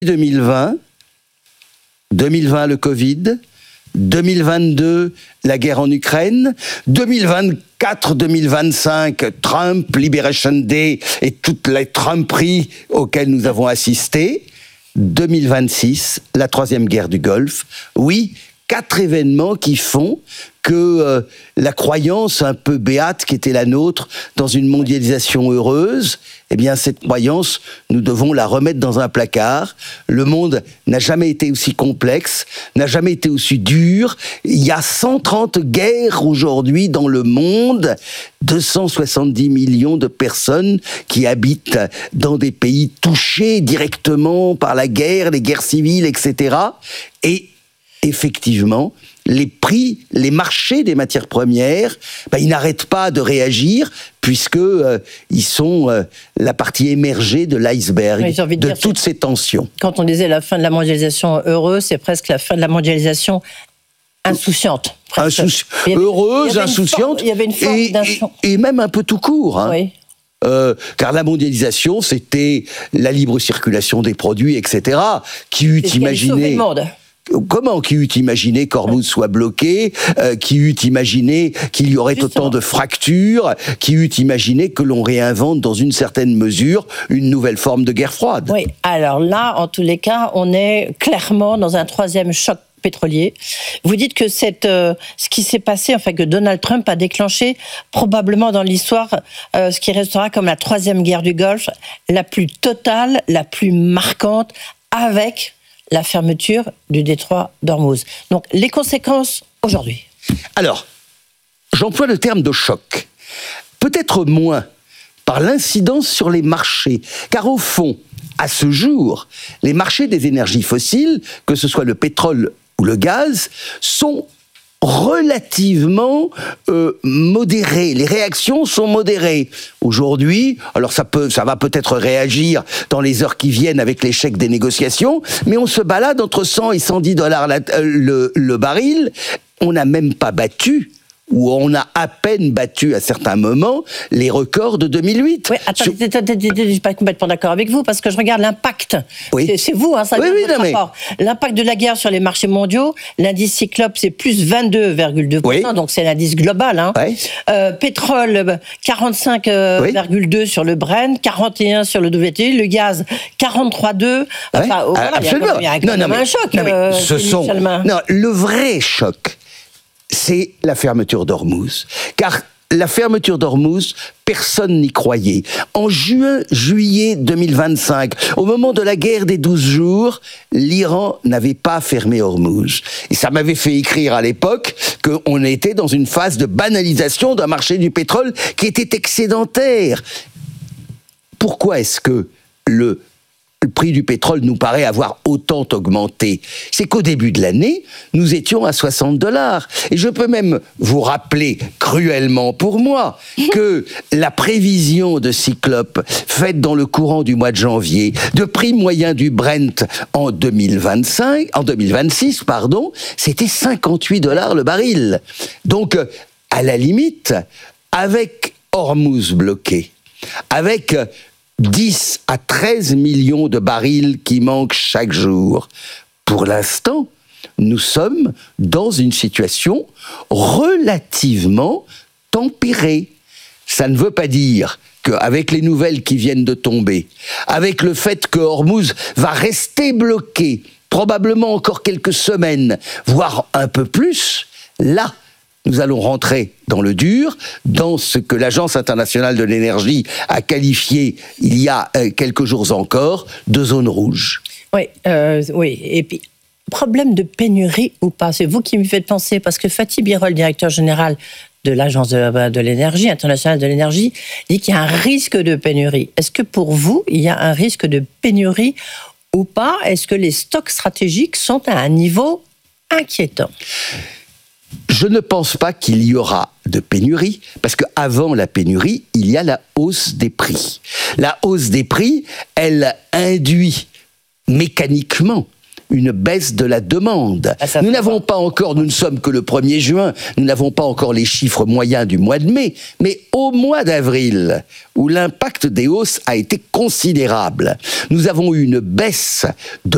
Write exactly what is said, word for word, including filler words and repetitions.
deux mille vingt, deux mille vingt le Covid, deux mille vingt-deux la guerre en Ukraine, deux mille vingt-quatre deux mille vingt-cinq Trump, Liberation Day et toutes les Trumperies auxquelles nous avons assisté, deux mille vingt-six la troisième guerre du Golfe. Oui, quatre événements qui font que euh, la croyance un peu béate qui était la nôtre dans une mondialisation heureuse, eh bien cette croyance, nous devons la remettre dans un placard. Le monde n'a jamais été aussi complexe, n'a jamais été aussi dur. Il y a cent trente guerres aujourd'hui dans le monde, deux cent soixante-dix millions de personnes qui habitent dans des pays touchés directement par la guerre, les guerres civiles, et cetera. Et effectivement, les prix, les marchés des matières premières, ben, ils n'arrêtent pas de réagir puisque euh, ils sont euh, la partie émergée de l'iceberg, oui, de, de dire, toutes ces tensions. Quand on disait la fin de la mondialisation heureuse, c'est presque la fin de la mondialisation insouciante. Insouci... avait, heureuse, insouciante, forme, et, et, et même un peu tout court. Hein. Oui. Euh, car la mondialisation, c'était la libre circulation des produits, et cetera, qui eût imaginé... Comment qui eût imaginé qu'Ormuz soit bloqué, euh, qui eût imaginé qu'il y aurait Justement. autant de fractures, qui eût imaginé que l'on réinvente dans une certaine mesure une nouvelle forme de guerre froide. Oui, alors là, en tous les cas, on est clairement dans un troisième choc pétrolier. Vous dites que cette, euh, ce qui s'est passé, enfin que Donald Trump a déclenché probablement dans l'histoire euh, ce qui restera comme la troisième guerre du Golfe, la plus totale, la plus marquante, avec la fermeture du détroit d'Ormuz. Donc, les conséquences aujourd'hui. Alors, j'emploie le terme de choc. Peut-être moins par l'incidence sur les marchés. Car au fond, à ce jour, les marchés des énergies fossiles, que ce soit le pétrole ou le gaz, sont relativement euh, modérés. Les réactions sont modérées. Aujourd'hui, alors ça peut, ça va peut-être réagir dans les heures qui viennent avec l'échec des négociations, mais on se balade entre cent et cent dix dollars la, euh, le, le baril. On n'a même pas battu, ou on a à peine battu à certains moments, les records de deux mille huit. Oui, attends, Sur... je ne suis pas complètement d'accord avec vous, parce que je regarde l'impact. Oui. C'est, c'est vous, hein, ça oui, vient oui, de votre non, rapport. Mais... L'impact de la guerre sur les marchés mondiaux, l'indice Cyclope, c'est plus vingt-deux virgule deux pour cent, oui. Donc c'est l'indice global. Hein. Oui. Euh, pétrole, quarante-cinq virgule deux oui. sur le Brent, quarante et un sur le W T I, le gaz, quarante-trois virgule deux. Enfin, oui. voilà, Absolument. Il y a quand même, il y a quand non, même non, un choc. Non, mais euh, ce sont... non, le vrai choc, c'est la fermeture d'Ormuz. Car la fermeture d'Ormuz, personne n'y croyait. En juin, juillet deux mille vingt-cinq, au moment de la guerre des douze jours, l'Iran n'avait pas fermé Ormuz. Et ça m'avait fait écrire à l'époque qu'on était dans une phase de banalisation d'un marché du pétrole qui était excédentaire. Pourquoi est-ce que le Le prix du pétrole nous paraît avoir autant augmenté? C'est qu'au début de l'année, nous étions à soixante dollars. Et je peux même vous rappeler, cruellement pour moi, que la prévision de Cyclope, faite dans le courant du mois de janvier, de prix moyen du Brent en deux mille vingt-cinq, en deux mille vingt-six, pardon, c'était cinquante-huit dollars le baril. Donc, à la limite, avec Ormuz bloqué, avec dix à treize millions de barils qui manquent chaque jour. Pour l'instant, nous sommes dans une situation relativement tempérée. Ça ne veut pas dire qu'avec les nouvelles qui viennent de tomber, avec le fait que Ormuz va rester bloqué, probablement encore quelques semaines, voire un peu plus, là, nous allons rentrer dans le dur, dans ce que l'Agence internationale de l'énergie a qualifié, il y a euh, quelques jours encore, de zone rouge. Oui, euh, oui. Et puis, problème de pénurie ou pas, c'est vous qui me faites penser, parce que Fatih Birol, directeur général de l'Agence de, de l'énergie, internationale de l'énergie, dit qu'il y a un risque de pénurie. Est-ce que pour vous, il y a un risque de pénurie ou pas? Est-ce que les stocks stratégiques sont à un niveau inquiétant? Je ne pense pas qu'il y aura de pénurie, parce qu'avant la pénurie, il y a la hausse des prix. La hausse des prix, elle induit mécaniquement une baisse de la demande. Ah, nous n'avons pas encore, nous ne sommes que le premier juin, nous n'avons pas encore les chiffres moyens du mois de mai, mais au mois d'avril, où l'impact des hausses a été considérable, nous avons eu une baisse de